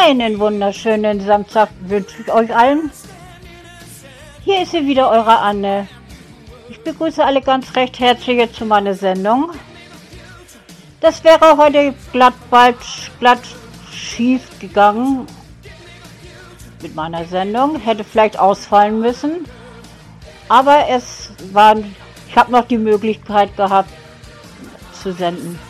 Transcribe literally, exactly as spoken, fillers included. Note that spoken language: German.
Einen wunderschönen Samstag wünsche ich euch allen. Hier ist sie wieder, eure Anne. Ich begrüße alle ganz recht herzlich zu meiner Sendung. Das wäre heute glatt bald glatt schief gegangen mit meiner Sendung. Hätte vielleicht ausfallen müssen. Aber es waren, ich habe noch die Möglichkeit gehabt zu senden.